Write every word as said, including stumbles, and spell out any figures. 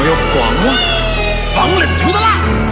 有黄瓜， 防冷涂的蜡。